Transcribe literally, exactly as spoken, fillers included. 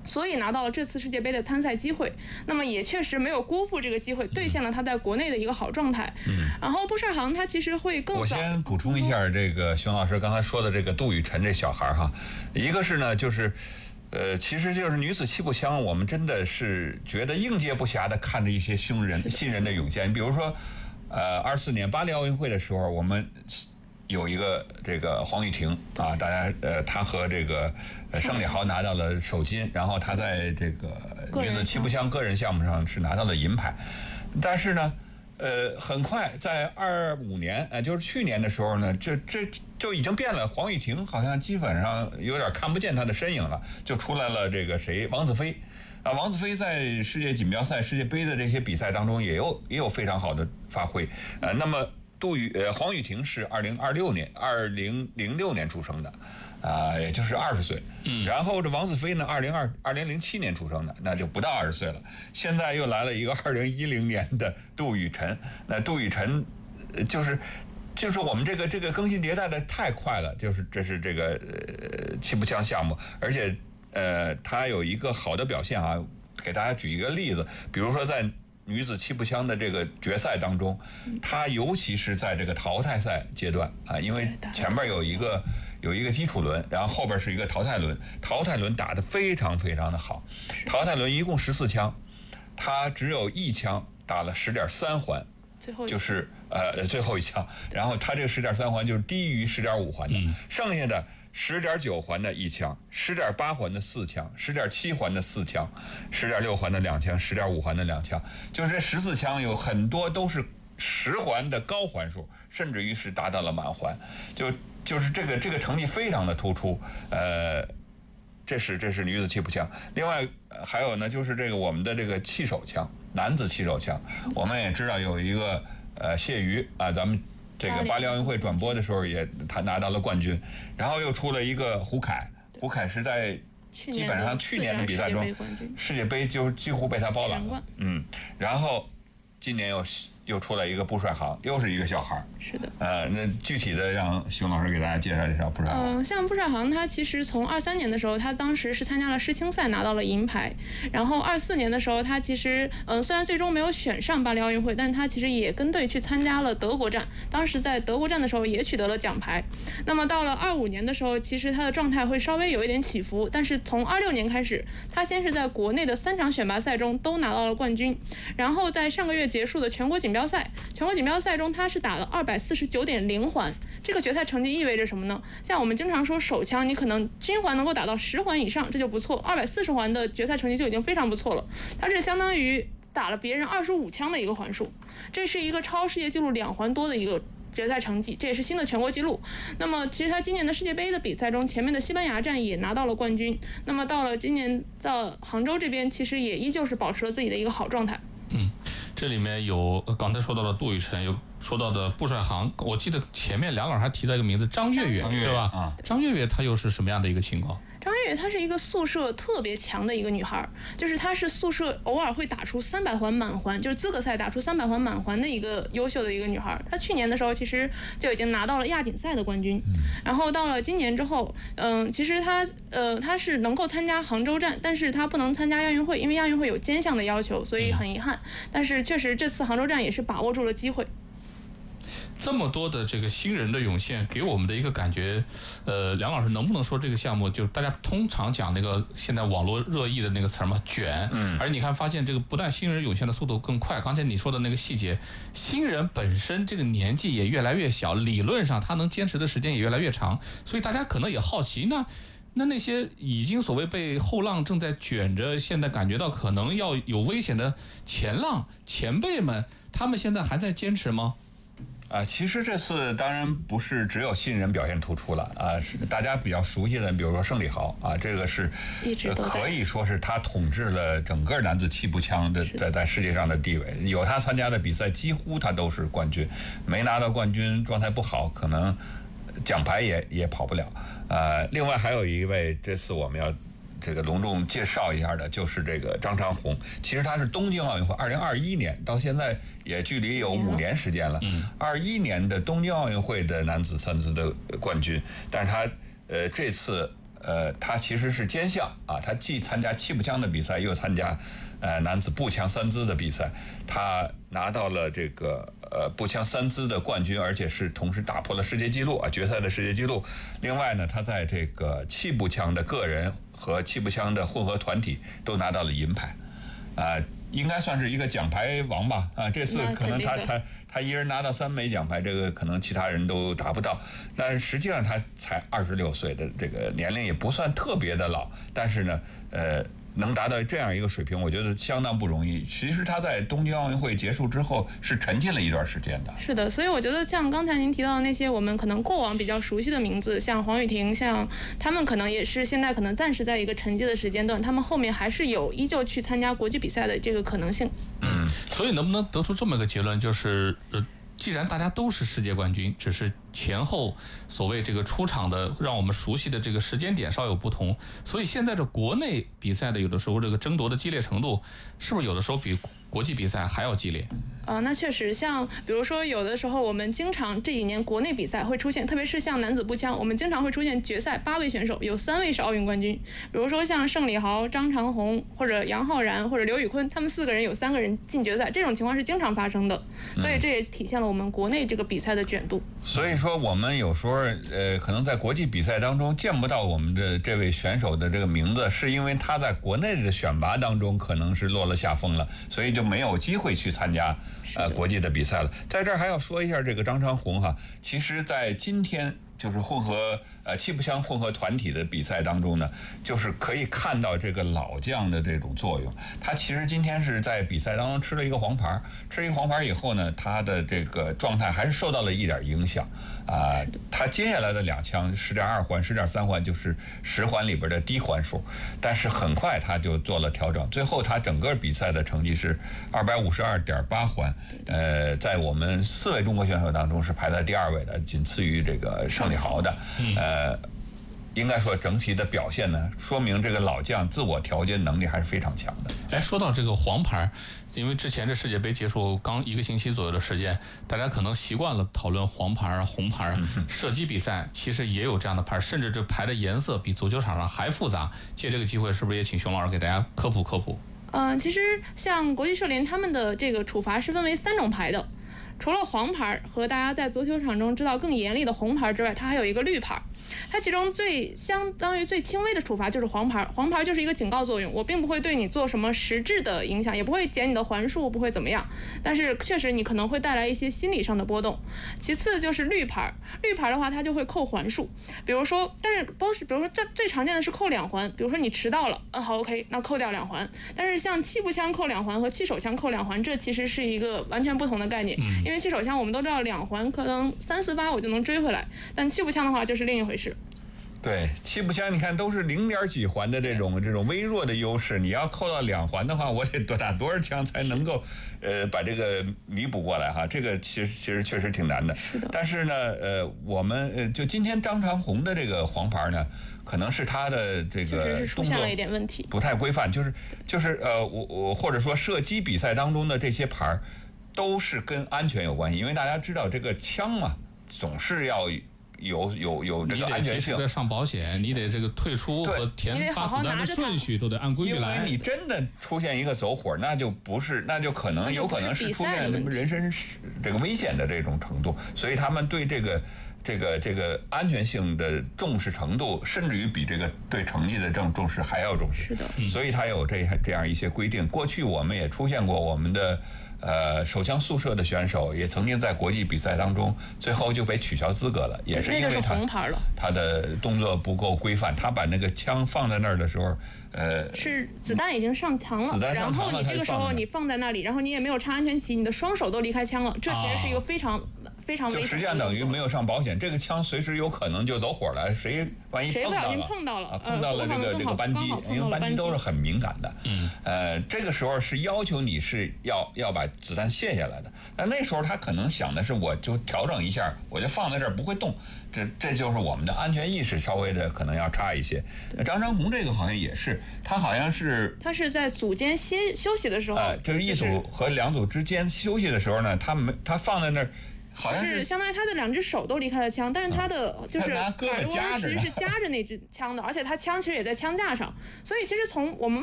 所以拿到了这次世界杯的参赛机会，那么也确实没有辜负这个机会，兑现了他在国内的一个好状态。嗯，然后布帅航他其实会更早。 我先补充一下这个熊老师刚才说的这个杜雨辰这小孩哈，一个是呢就是。呃，其实就是女子气步枪，我们真的是觉得应接不暇的看着一些新人新人的涌现。比如说，呃，二四年巴黎奥运会的时候，我们有一个这个黄雨婷啊，大家呃，她和这个呃盛礼豪拿到了首金，然后她在这个女子气步枪个人项目上是拿到了银牌，但是呢。呃，很快在二五年，呃，就是去年的时候呢，这这就已经变了。黄雨婷好像基本上有点看不见她的身影了，就出来了这个谁，王子飞，啊，王子飞在世界锦标赛、世界杯的这些比赛当中也有也有非常好的发挥。呃，那么杜雨呃黄雨婷是二零二六年二零零六年出生的。啊、呃，也就是二十岁，嗯，然后这王子飞呢，二零二二零零七年出生的，那就不到二十岁了。现在又来了一个二零一零年的杜雨辰，那杜雨辰，就是就是我们这个这个更新迭代的太快了，就是这是这个呃气步枪项目，而且呃他有一个好的表现啊，给大家举一个例子，比如说在女子气步枪的这个决赛当中，他尤其是在这个淘汰赛阶段啊，因为前面有一个。有一个基础轮，然后后边是一个淘汰轮，淘汰轮打得非常非常的好。淘汰轮一共十四枪，他只有一枪打了十点三环， 最后就是呃最后一枪，然后他这个十点三环就是低于十点五环的，剩下的十点九环的一枪，十点八环的四枪，十点七环的四枪，十点六环的两枪，十点五环的两枪，就是这十四枪有很多都是十环的高环数，甚至于是达到了满环，就。就是这个这个成绩非常的突出，呃，这是这是女子气步枪。另外还有呢，就是这个我们的这个气手枪，男子气手枪，我们也知道有一个呃谢瑜啊，咱们这个巴黎奥运会转播的时候也他拿到了冠军，然后又出了一个胡凯，胡凯是在基本上去年的比赛中，世界杯就几乎被他包揽了，嗯，然后今年又。又出来一个布帅航，又是一个小孩。 是的。 呃，那具体的让熊老师给大家介绍介绍布帅航。 嗯、呃，像布帅航，他其实从二三年的时候，他当时是参加了世青赛拿到了银牌，然后二四年的时候，他其实嗯、呃，虽然最终没有选上巴黎奥运会，但他其实也跟队去参加了德国站，当时在德国站的时候也取得了奖牌。那么到了二五年的时候，其实他的状态会稍微有一点起伏，但是从二六年开始，他先是在国内的三场选拔赛中都拿到了冠军，然后在上个月结束的全国锦标赛，全国锦标赛中他是打了二百四十九点零环，这个决赛成绩意味着什么呢？像我们经常说手枪，你可能均环能够打到十环以上，这就不错，二百四十环的决赛成绩就已经非常不错了，它是相当于打了别人二十五枪的一个环数，这是一个超世界纪录两环多的一个决赛成绩，这也是新的全国纪录。那么其实他今年的世界杯的比赛中，前面的西班牙站也拿到了冠军，那么到了今年到杭州这边，其实也依旧是保持了自己的一个好状态。 嗯，这里面有刚才说到的杜雨辰，有说到的布帅航，我记得前面梁老师还提到一个名字张悦悦，对吧？啊，张悦悦她又是什么样的一个情况？ 张悦悦她是一个速射特别强的一个女孩，就是她是速射偶尔会打出三百环满环，就是资格赛打出三百环满环的一个优秀的一个女孩。她去年的时候其实就已经拿到了亚锦赛的冠军，然后到了今年之后，嗯、呃，其实她呃她是能够参加杭州站，但是她不能参加亚运会，因为亚运会有兼项的要求，所以很遗憾。但是确实这次杭州站也是把握住了机会。 这么多的这个新人的涌现，给我们的一个感觉，呃，梁老师能不能说这个项目就是大家通常讲那个现在网络热议的那个词嘛，卷？嗯。而你看，发现这个不但新人涌现的速度更快，刚才你说的那个细节，新人本身这个年纪也越来越小，理论上他能坚持的时间也越来越长，所以大家可能也好奇，那那那些已经所谓被后浪正在卷着，现在感觉到可能要有危险的前浪前辈们，他们现在还在坚持吗？ 啊，其实这次当然不是只有新人表现突出了啊，是大家比较熟悉的，比如说盛礼豪啊，这个是呃、可以说是他统治了整个男子气步枪的在在世界上的地位，有他参加的比赛几乎他都是冠军，没拿到冠军状态不好，可能奖牌也也跑不了。呃，另外还有一位，这次我们要这个隆重介绍一下的，就是这个张长虹。其实他是东京奥运会二零二一年到现在也距离有五年时间了。二一年的东京奥运会的男子三姿的冠军，但是他呃这次呃，他其实是兼项啊，他既参加气步枪的比赛，又参加呃男子步枪三姿的比赛，他拿到了这个呃步枪三姿的冠军，而且是同时打破了世界纪录啊，决赛的世界纪录。另外呢，他在这个气步枪的个人和气步枪的混合团体都拿到了银牌，啊、呃，应该算是一个奖牌王吧啊，这次可能他他他一人拿到三枚奖牌，这个可能其他人都达不到。但实际上他才二十六岁的这个年龄也不算特别的老，但是呢，呃。能达到这样一个水平，我觉得相当不容易。其实他在东京奥运会结束之后是沉浸了一段时间的。 是的，所以我觉得像刚才您提到的那些我们可能过往比较熟悉的名字，像黄雨婷，像他们可能也是现在可能暂时在一个沉寂的时间段，他们后面还是有依旧去参加国际比赛的这个可能性。 嗯，所以能不能得出这么一个结论，就是呃。既然大家都是世界冠军，只是前后所谓这个出场的让我们熟悉的这个时间点稍有不同，所以现在这国内比赛的有的时候这个争夺的激烈程度，是不是有的时候比国际比赛还要激烈？ 啊、呃，那确实，像比如说有的时候我们经常这几年国内比赛会出现，特别是像男子步枪，我们经常会出现决赛八位选手，有三位是奥运冠军。比如说像盛礼豪、张长虹或者杨浩然或者刘宇坤，他们四个人有三个人进决赛，这种情况是经常发生的，所以这也体现了我们国内这个比赛的卷度。 所以说我们有时候呃，可能在国际比赛当中见不到我们的这位选手的这个名字，是因为他在国内的选拔当中可能是落了下风了，所以就没有机会去参加呃国际的比赛了。在这儿还要说一下这个张长虹哈，其实在今天就是混合呃气步枪混合团体的比赛当中呢，就是可以看到这个老将的这种作用。他其实今天是在比赛当中吃了一个黄牌，吃了一个黄牌以后呢，他的这个状态还是受到了一点影响啊、呃。他接下来的两枪十点二环、十点三环就是十环里边的低环数，但是很快他就做了调整，最后他整个比赛的成绩是二百五十二点八环，呃，在我们四位中国选手当中是排在第二位的，仅次于这个盛礼豪的，呃。应该说整体的表现呢，说明这个老将自我调节能力还是非常强的。 哎，说到这个黄牌，因为之前这世界杯结束刚一个星期左右的时间，大家可能习惯了讨论黄牌啊、红牌。射击比赛其实也有这样的牌，甚至这牌的颜色比足球场上还复杂。借这个机会，是不是也请熊老师给大家科普科普？ 嗯、呃，其实像国际射联他们的这个处罚是分为三种牌的，除了黄牌和大家在足球场中知道更严厉的红牌之外，它还有一个绿牌。它其中最相当于最轻微的处罚就是黄牌，黄牌就是一个警告作用，我并不会对你做什么实质的影响，也不会减你的环数，不会怎么样，但是确实你可能会带来一些心理上的波动。其次就是绿牌，绿牌的话它就会扣环数，比如说，但是都是比如说最最常见的是扣两环，比如说你迟到了，啊好 OK， 那扣掉两环。但是像气步枪扣两环和气手枪扣两环，这其实是一个完全不同的概念，因为气手枪我们都知道两环可能三四发我就能追回来，但气步枪的话就是另一回事。 对，气步枪你看都是零点几环的这种这种微弱的优势，你要扣到两环的话，我得多打多少枪才能够呃把这个弥补过来哈？这个其实其实确实挺难的。 是的。 但是呢，呃，我们呃就今天张长虹的这个黄牌呢，可能是他的这个出现了一点问题， 不太规范，就是就是呃我我或者说射击比赛当中的这些牌都是跟安全有关系，因为大家知道这个枪嘛，总是要。有有有这个安全性， 你得上保险，你得这个退出和填发子弹的顺序都得按规矩来。 因为你真的出现一个走火，那就不是，那就可能有可能是出现什么人身这个危险的这种程度，所以他们对这个这个这个安全性的重视程度，甚至于比这个对成绩的重重视还要重视。 是的， 所以他有这这样一些规定。过去我们也出现过我们的。呃，手枪速射的选手也曾经在国际比赛当中，最后就被取消资格了，也是因为他他的动作不够规范，他把那个枪放在那儿的时候，呃， 是子弹已经上膛了，然后你这个时候你放在那里，然后你也没有插安全旗，你的双手都离开枪了，这其实是一个非常。非常危险， 就实际上等于没有上保险，这个枪随时有可能就走火了，谁万一碰到了， 碰到了， 啊、碰到了这个这个扳机，因为扳机都是很敏感的，嗯，呃，这个时候是要求你是要要把子弹卸下来的，那那时候他可能想的是，我就调整一下，我就放在这儿不会动，这这就是我们的安全意识稍微的可能要差一些。张长虹这个好像也是，他好像是他是在组间歇休息的时候， 呃，就是一组和两组之间休息的时候呢，他没他放在那儿。 好像是相当于他的两只手都离开了枪，但是他的就是他拿胳膊耳夹着呢蜗其实是夹着那支枪的，而且他枪其实也在枪架上，所以其实从我们